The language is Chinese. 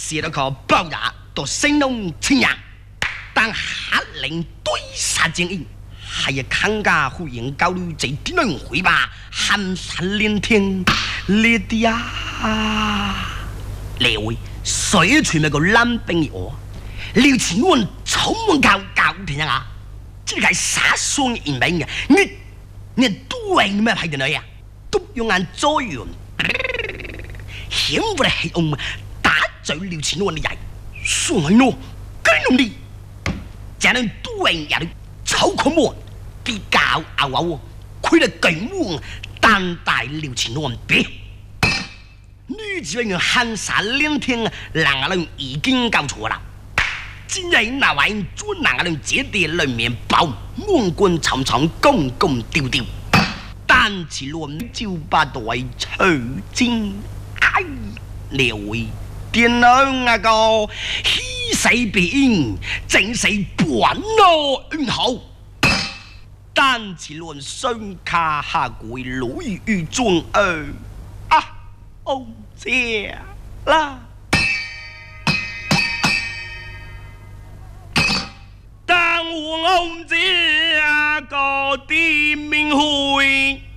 写了个爆炸到神龙青阳，当下令对杀精英，还有康家呼应高虑这敌人回吧，寒山连天，烈的呀！列位，谁传那个蓝兵药？刘青云草木高天啊！这个杀伤人命啊！你对你们派的哪呀？都用按作用，险不的黑暗打走刘青云的人，所以呢，跟用的，才能对也能操控我，比较傲傲，亏了更我单带刘青云别。女子人寒山连天，两个人已经搞错了。今日那位专两个人接地里面包，满棍长长，公公丢丢，单起乱就把对抽筋，哎，列位点亮那个喜事变，正是半路运好。单起乱双卡下跪，路遇中啊，哦这啦。当我家个的名讳，